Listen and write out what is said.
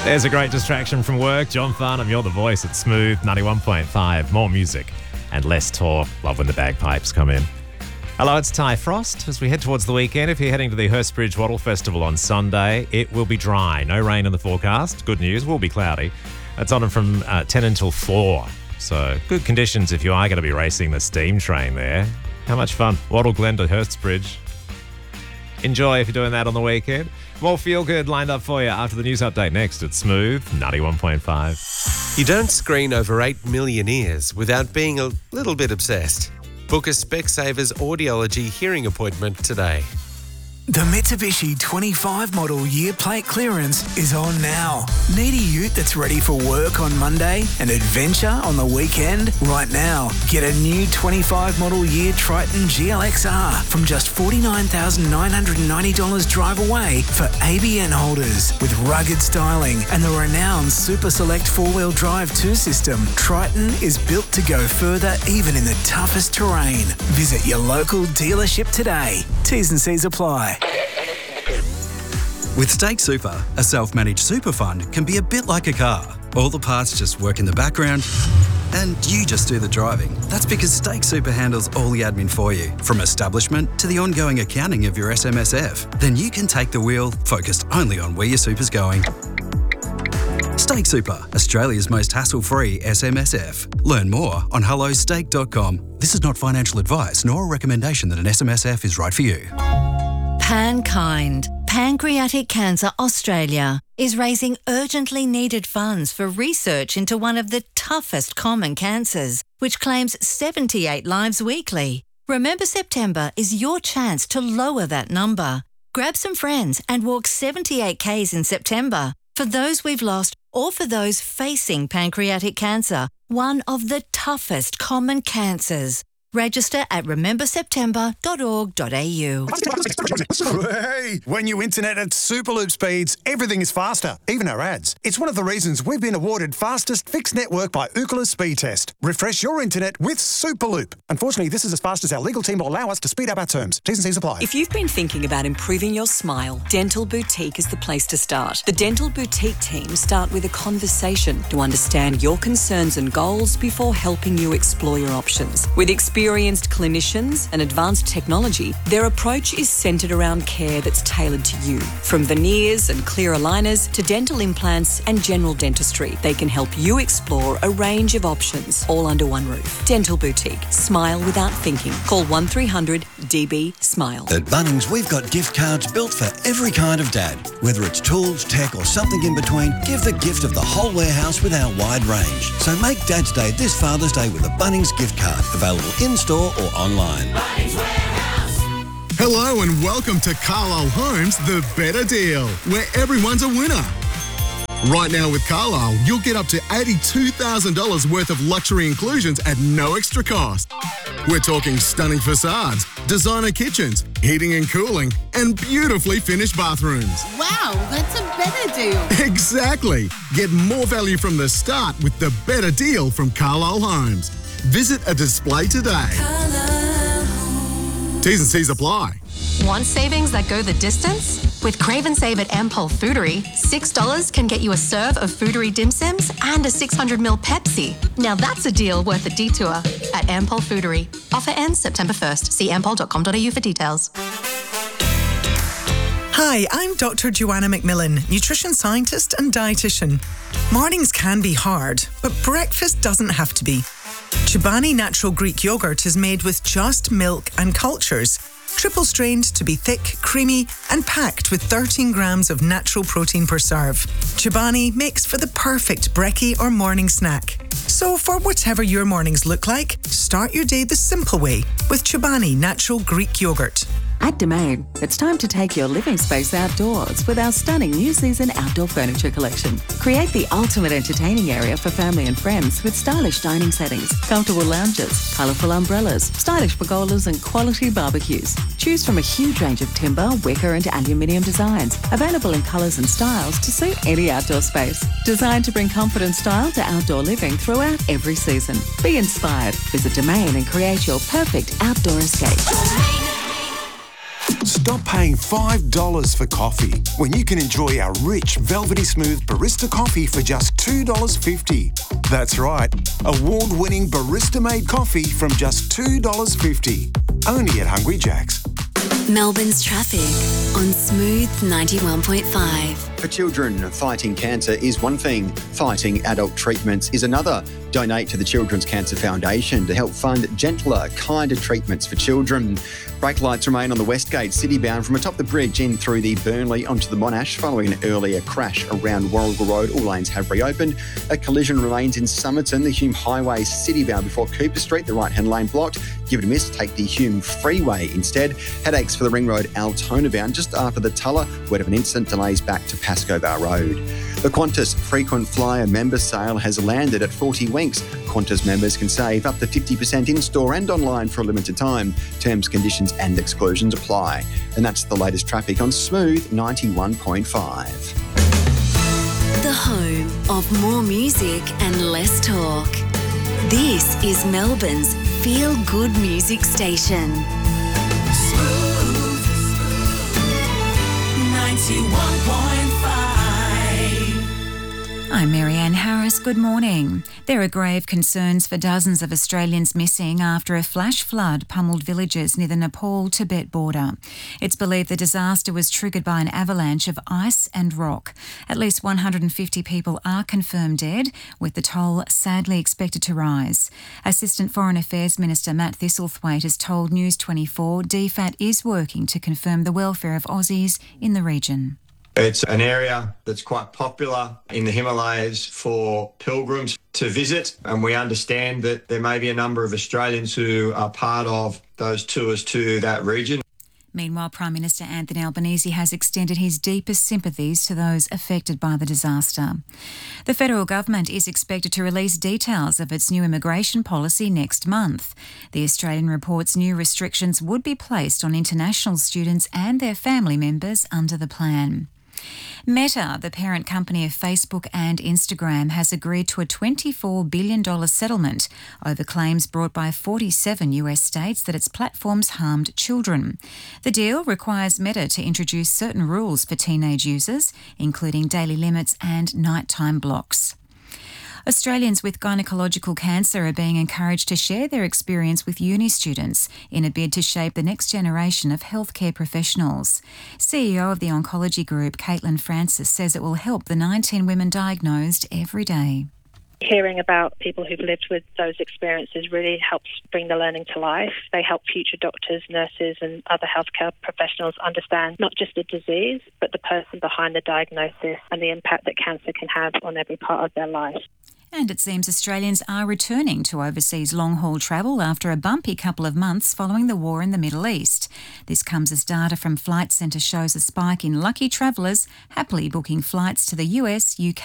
There's a great distraction from work. John Farnham, you're the voice at Smooth 91.5. More music and less talk. Love when the bagpipes come in. Hello, it's Ty Frost. As we head towards the weekend, if you're heading to the Hurstbridge Wattle Festival on Sunday, it will be dry. No rain in the forecast. Good news, will be cloudy. That's on from 10 until 4. So good conditions if you are going to be racing the steam train there. How much fun. Wattle Glen to Hurstbridge. Enjoy if you're doing that on the weekend. More Feel Good lined up for you after the news update next at Smooth 91.5. You don't screen over 8 million ears without being a little bit obsessed. Book a Specsavers audiology hearing appointment today. The Mitsubishi 25 model year plate clearance is on now. Need a ute that's ready for work on Monday and adventure on the weekend? Right now, get a new 25 model year Triton GLXR from just $49,990 drive away for ABN holders. With rugged styling and the renowned Super Select 4-wheel drive 2 system, Triton is built to go further even in the toughest terrain. Visit your local dealership today. T's and C's apply. With Stake Super, a self-managed super fund can be a bit like a car. All the parts just work in the background and you just do the driving. That's because Stake Super handles all the admin for you, from establishment to the ongoing accounting of your SMSF. Then you can take the wheel, focused only on where your super's going. Stake Super, Australia's most hassle-free SMSF. Learn more on hellostake.com. This is not financial advice nor a recommendation that an SMSF is right for you. PanKind, Pancreatic Cancer Australia, is raising urgently needed funds for research into one of the toughest common cancers, which claims 78 lives weekly. Remember September is your chance to lower that number. Grab some friends and walk 78 Ks in September for those we've lost or for those facing pancreatic cancer, one of the toughest common cancers. Register at rememberseptember.org.au. Hey, when you internet at Superloop speeds, everything is faster, even our ads. It's one of the reasons we've been awarded fastest fixed network by Ookla Speed Test. Refresh your internet with Superloop. Unfortunately, this is as fast as our legal team will allow us to speed up our terms. T's and C's apply. If you've been thinking about improving your smile, Dental Boutique is the place to start. The Dental Boutique team start with a conversation to understand your concerns and goals before helping you explore your options. With experienced clinicians and advanced technology, their approach is centred around care that's tailored to you. From veneers and clear aligners to dental implants and general dentistry, they can help you explore a range of options, all under one roof. Dental Boutique. Smile without thinking. Call 1300 DB SMILE. At Bunnings, we've got gift cards built for every kind of dad. Whether it's tools, tech or something in between, give the gift of the whole warehouse with our wide range. So make Dad's Day this Father's Day with a Bunnings gift card. Available in-store or online. Bunnings Warehouse. Hello and welcome to Carlisle Homes, the better deal, where everyone's a winner. Right now with Carlisle, you'll get up to $82,000 worth of luxury inclusions at no extra cost. We're talking stunning facades, designer kitchens, heating and cooling, and beautifully finished bathrooms. Wow, that's a better deal. Exactly. Get more value from the start with the better deal from Carlisle Homes. Visit a display today. T's and C's apply. Want savings that go the distance? With Crave and Save at Ampol Foodery, $6 can get you a serve of Foodery dim sims and a 600ml Pepsi. Now that's a deal worth a detour at Ampol Foodery. Offer ends September 1st. See ampol.com.au for details. Hi, I'm Dr. Joanna McMillan, nutrition scientist and dietitian. Mornings can be hard, but breakfast doesn't have to be. Chobani Natural Greek Yogurt is made with just milk and cultures, triple strained to be thick, creamy, and packed with 13 grams of natural protein per serve. Chobani makes for the perfect brekkie or morning snack. So for whatever your mornings look like, start your day the simple way with Chobani Natural Greek Yogurt. At Domain, it's time to take your living space outdoors with our stunning new season outdoor furniture collection. Create the ultimate entertaining area for family and friends with stylish dining settings, comfortable lounges, colourful umbrellas, stylish pergolas and quality barbecues. Choose from a huge range of timber, wicker and aluminium designs, available in colours and styles to suit any outdoor space. Designed to bring comfort and style to outdoor living throughout every season. Be inspired. Visit Domain and create your perfect outdoor escape. Stop paying $5 for coffee when you can enjoy our rich, velvety smooth barista coffee for just $2.50. That's right, award-winning barista-made coffee from just $2.50. Only at Hungry Jack's. Melbourne's traffic on Smooth 91.5. For children, fighting cancer is one thing. Fighting adult treatments is another. Donate to the Children's Cancer Foundation to help fund gentler, kinder treatments for children. Brake lights remain on the West Gate city-bound from atop the bridge in through the Burnley onto the Monash following an earlier crash around Warrigal Road. All lanes have reopened. A collision remains in Somerton, the Hume Highway city-bound before Cooper Street, the right-hand lane blocked. Give it a miss, take the Hume Freeway instead. Headaches for the Ring Road Altona bound just after the Tulla. Word of an incident, delays back to Pascoe Bar Road. The Qantas Frequent Flyer member sale has landed at 40 Winks. Qantas members can save up to 50% in-store and online for a limited time. Terms, conditions and exclusions apply. And that's the latest traffic on Smooth 91.5. The home of more music and less talk. This is Melbourne's feel-good music station. Smooth 91.5. I'm Marianne Harris. Good morning. There are grave concerns for dozens of Australians missing after a flash flood pummeled villages near the Nepal-Tibet border. It's believed the disaster was triggered by an avalanche of ice and rock. At least 150 people are confirmed dead, with the toll sadly expected to rise. Assistant Foreign Affairs Minister Matt Thistlethwaite has told News 24 DFAT is working to confirm the welfare of Aussies in the region. It's an area that's quite popular in the Himalayas for pilgrims to visit, and we understand that there may be a number of Australians who are part of those tours to that region. Meanwhile, Prime Minister Anthony Albanese has extended his deepest sympathies to those affected by the disaster. The federal government is expected to release details of its new immigration policy next month. The Australian reports new restrictions would be placed on international students and their family members under the plan. Meta, the parent company of Facebook and Instagram, has agreed to a $24 billion settlement over claims brought by 47 US states that its platforms harmed children. The deal requires Meta to introduce certain rules for teenage users, including daily limits and nighttime blocks. Australians with gynecological cancer are being encouraged to share their experience with uni students in a bid to shape the next generation of healthcare professionals. CEO of the oncology group, Caitlin Francis, says it will help the 19 women diagnosed every day. Hearing about people who've lived with those experiences really helps bring the learning to life. They help future doctors, nurses and other healthcare professionals understand not just the disease, but the person behind the diagnosis and the impact that cancer can have on every part of their life. And it seems Australians are returning to overseas long-haul travel after a bumpy couple of months following the war in the Middle East. This comes as data from Flight Centre shows a spike in lucky travellers happily booking flights to the US, UK